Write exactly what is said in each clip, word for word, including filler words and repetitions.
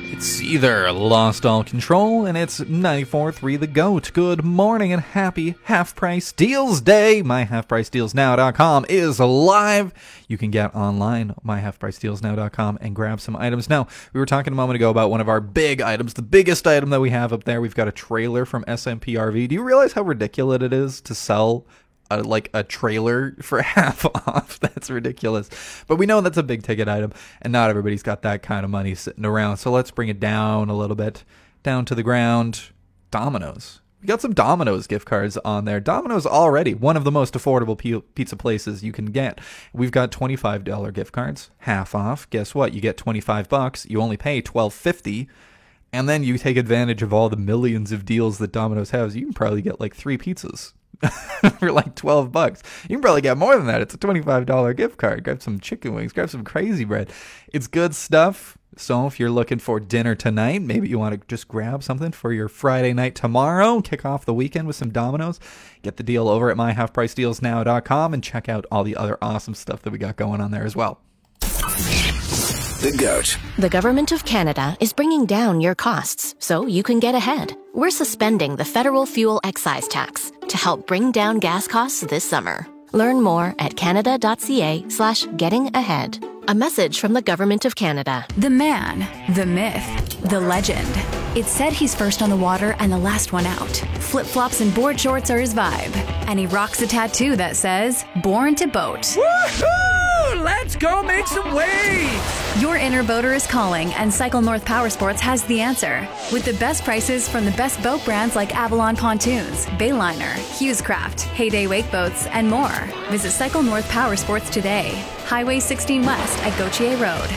It's either lost all control, and it's ninety-four point three The Goat. Good morning and happy half-price deals day. my half price deals now dot com is live. You can get online, my half price deals now dot com, and grab some items. Now, we were talking a moment ago about one of our big items, the biggest item that we have up there. We've got a trailer from S M P R V. Do you realize how ridiculous it is to sell A, like a trailer for half off? That's ridiculous. But we know that's a big ticket item, and not everybody's got that kind of money sitting around. So let's bring it down a little bit, down to the ground. Domino's. We got some Domino's gift cards on there. Domino's already one of the most affordable p- pizza places you can get. We've got twenty-five dollars gift cards, half off. Guess what? You get twenty-five bucks. You only pay twelve fifty. And then you take advantage of all the millions of deals that Domino's has. You can probably get like three pizzas for like twelve bucks. You can probably get more than that. It's a twenty-five dollars gift card. Grab some chicken wings, grab some crazy bread. It's good stuff. So if you're looking for dinner tonight, maybe you want to just grab something for your Friday night tomorrow, kick off the weekend with some Domino's, get the deal over at my half price deals now dot com and check out all the other awesome stuff that we got going on there as well. The Goat. The Government of Canada is bringing down your costs so you can get ahead. We're suspending the federal fuel excise tax to help bring down gas costs this summer. Learn more at canada.ca slash getting ahead. A message from the Government of Canada. The man, the myth, the legend. It's said he's first on the water and the last one out. Flip-flops and board shorts are his vibe. And he rocks a tattoo that says, Born to Boat. Woohoo! Let's go make some waves! Your inner boater is calling, and Cycle North Powersports has the answer. With the best prices from the best boat brands like Avalon Pontoons, Bayliner, Hughescraft, Heyday Wake Boats, and more. Visit Cycle North Powersports today. Highway sixteen West at Gautier Road.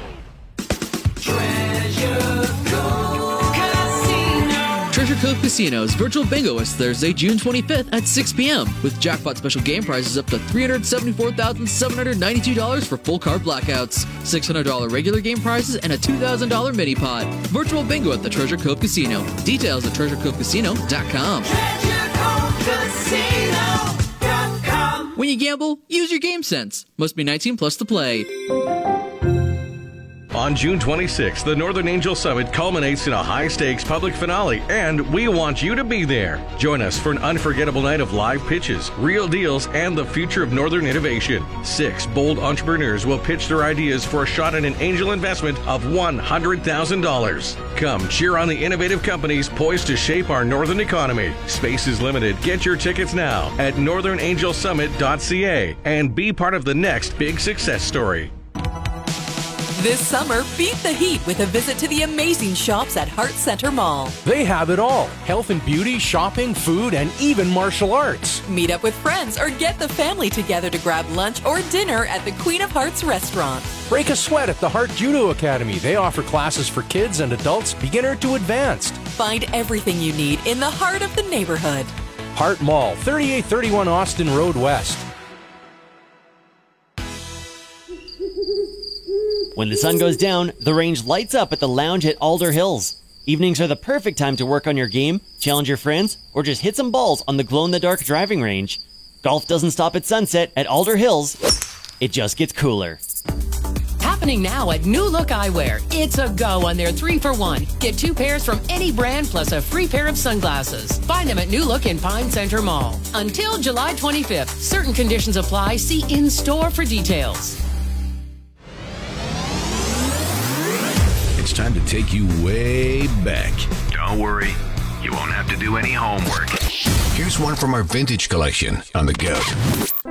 Treasure Cove Casino. Treasure Cove Casino's virtual bingo is Thursday, June twenty-fifth at six p.m. with jackpot special game prizes up to three hundred seventy-four thousand seven hundred ninety-two dollars for full card blackouts, six hundred dollars regular game prizes, and a two thousand dollars mini pot. Virtual bingo at the Treasure Cove Casino. Details at treasure cove casino dot com. Treasure Cove Casino. When you gamble, use your game sense. Must be nineteen plus to play. On June twenty-sixth, the Northern Angel Summit culminates in a high-stakes public finale, and we want you to be there. Join us for an unforgettable night of live pitches, real deals, and the future of Northern innovation. Six bold entrepreneurs will pitch their ideas for a shot at an angel investment of one hundred thousand dollars. Come cheer on the innovative companies poised to shape our Northern economy. Space is limited. Get your tickets now at northern angel summit dot c a and be part of the next big success story. This summer, beat the heat with a visit to the amazing shops at Hart Center Mall. They have it all. Health and beauty, shopping, food, and even martial arts. Meet up with friends or get the family together to grab lunch or dinner at the Queen of Hearts restaurant. Break a sweat at the Hart Judo Academy. They offer classes for kids and adults, beginner to advanced. Find everything you need in the heart of the neighborhood. Hart Mall, thirty-eight thirty-one Austin Road West. When the sun goes down, the range lights up at the lounge at Alder Hills. Evenings are the perfect time to work on your game, challenge your friends, or just hit some balls on the glow-in-the-dark driving range. Golf doesn't stop at sunset at Alder Hills. It just gets cooler. Happening now at New Look Eyewear. It's a go on their three for one. Get two pairs from any brand plus a free pair of sunglasses. Find them at New Look in Pine Center Mall. Until July twenty-fifth. Certain conditions apply. See in-store for details. It's time to take you way back. Don't worry, you won't have to do any homework. Here's one from our vintage collection on The Goat.